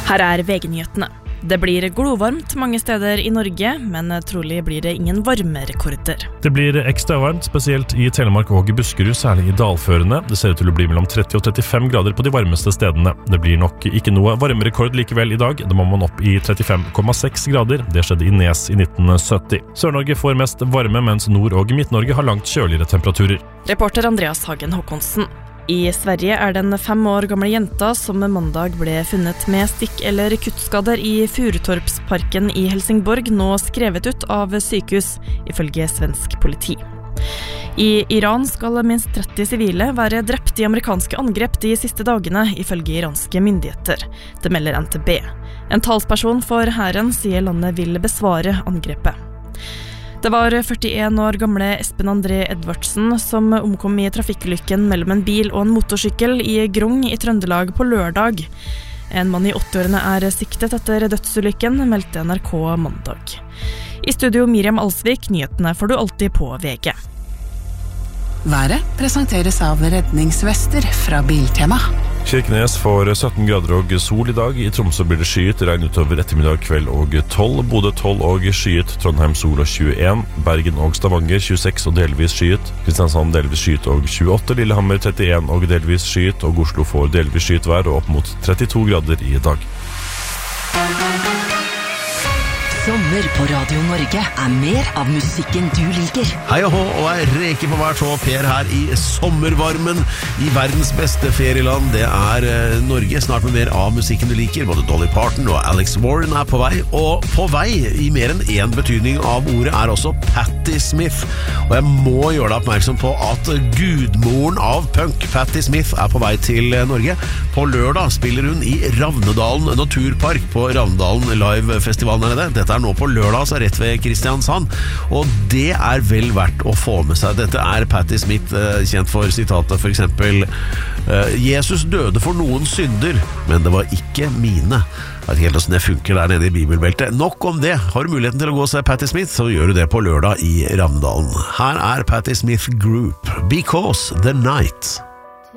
Her VG-nyhetene. Det blir glovarmt mange steder i Norge, men trolig blir det ingen varmerekorder. Det blir ekstra varmt, spesielt i Telemark og i Buskerud, særlig i dalførene. Det ser ut til å bli mellom 30 og 35 grader på de varmeste stedene. Det blir nok ikke noe varmerekord likevel i dag. Da må man opp i 35,6 grader. Det skjedde i Nes i 1970. Sør-Norge får mest varme, mens Nord- og Midt-Norge har langt kjøligere temperaturer. Reporter Andreas Hagen Håkonsen. I Sverige den 5 år gamle jenta som mandag ble funnet med stikk- eller kuttskader i Furutorpsparken i Helsingborg nå skrevet ut av sykehus, ifølge svensk politi. I Iran skal minst 30 sivile være drept i amerikanske angrep de siste dagene, ifølge iranske myndigheter. Det melder NTB. En talsperson for hæren sier landet vil besvare angrepet. Det var 41 år gamle Espen André Edvardsen som omkom i trafikkulykken mellom en bil og en motorsykkel i Grong i Trøndelag på lørdag. En mann i 80-årene siktet etter dødsulykken, meldte NRK mandag. I studio Miriam Alsvik, nyhetene får du alltid på VG. Været presenteres av redningsvester fra Biltema. Kirkenes får 17 grader og sol i dag. I Tromsø blir det skyet, regn utover ettermiddag, kveld og 12. Bodø 12 og skyet, Trondheim sol og 21. Bergen og Stavanger 26 og delvis skyet. Kristiansand delvis skyet og 28. Lillehammer 31 og delvis skyet. Og Oslo får delvis skyet vær og opp mot 32 grader i dag. Sommer på Radio Norge mer av musikken du liker. Hei og hå, og jeg reker på hver tå Per her i sommervarmen i verdens beste ferieland. Det Norge, snart med mer av musikken du liker. Både Dolly Parton og Alex Warren på vei. Og på vei, i mer enn en betydning av ordet, også Patti Smith. Og jeg må gjøre deg oppmerksom på at gudmoren av punk, Patti Smith, på vei til Norge. På lørdag spiller hun i Ravnedalen Naturpark på Ravnedalen Live-festivalen her nede. Dette nå på lørdag, så rett ved Kristiansand, og det vel verdt å få med seg. Dette Patti Smith, kjent for sitatet for eksempel Jesus døde for noen synder, men det var ikke mine. Jeg vet ikke helt hvordan det funker der nede i bibelbeltet. Nok om det. Har du muligheten til å gå og se Patti Smith, så gjør du det på lørdag i Ravnedalen. Her Patti Smith Group, Because the Night.